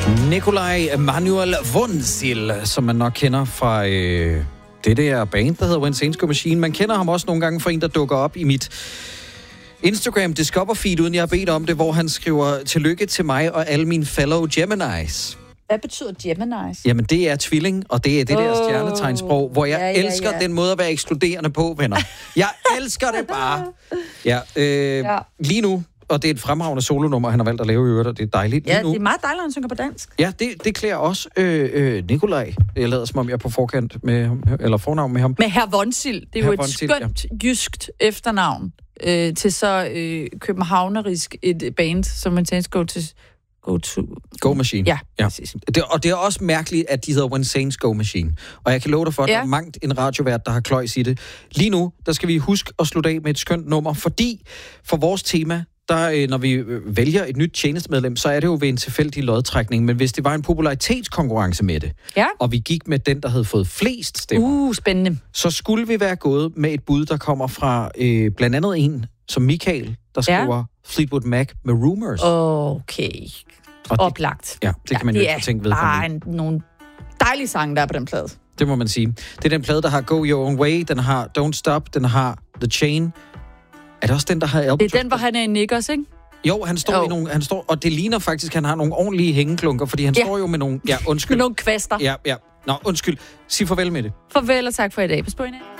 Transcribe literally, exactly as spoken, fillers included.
Nikolaj Manuel Vonsil, som man nok kender fra øh, det der band, der hedder When Saints Go Machine. Man kender ham også nogle gange fra en, der dukker op i mit Instagram Discover feed, uden jeg har bedt om det, hvor han skriver tillykke til mig og alle mine fellow Geminis. Hvad betyder Geminis? Jamen, det er tvilling, og det er det oh, der stjernetegnsprog, hvor jeg ja, ja, elsker ja. den måde at være ekskluderende på, venner. Jeg elsker det bare. Ja, øh, ja. Lige nu, og det er et fremragende solonummer, han har valgt at lave i øvrigt, og det er dejligt. Ja, lige nu, det er meget dejligt, at han synger på dansk. Ja, det, det klæder også øh, øh, Nikolaj. Jeg lader som om jeg er på forkant med ham, eller fornavn med ham. Med Herr Vonsil. Det er Herr jo et Vonsil, skønt ja. jyskt efternavn øh, til så øh, københavnerisk et band, som man tænker go til... Go to... Go Machine. Ja, ja. præcis. Det, og det er også mærkeligt, at de hedder When Saints Go Machine. Og jeg kan love dig for, at ja. der er mangt en radiovært, der har kløjs i det. Lige nu, der skal vi huske at slutte af med et skønt nummer, fordi for vores tema, der, når vi vælger et nyt tjenestemedlem, så er det jo ved en tilfældig lodtrækning. Men hvis det var en popularitetskonkurrence med det, ja. og vi gik med den, der havde fået flest stemmer, uh, spændende. så skulle vi være gået med et bud, der kommer fra øh, blandt andet en som Michael, der skriver ja. Fleetwood Mac med Rumors. Okay. Og det, oplagt. Ja, det kan man ja, jo ikke tænke ved. Det er bare nogle dejlige sange, der er på den plade. Det må man sige. Det er den plade, der har Go Your Own Way, den har Don't Stop, den har The Chain. Er det også den, der har Albatross? Det er den, hvor han er i Nickers, ikke? Jo, han står jo. i nogle... Han står, og det ligner faktisk, at han har nogle ordentlige hængeklunker, fordi han ja. står jo med nogle... Ja, undskyld. Med nogle kvaster. Ja, ja. Nå, undskyld. Sig farvel med det. Farvel og tak for i dag. Pas på hinanden.